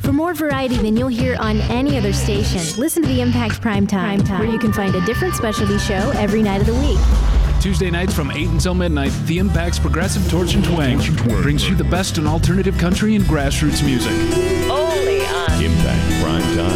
For more variety than you'll hear on any other station, listen to the Impact Primetime, where you can find a different specialty show every night of the week. Tuesday nights from 8 until midnight, the Impact's Progressive Torch and Twang brings you the best in alternative country and grassroots music. Only on Impact Primetime.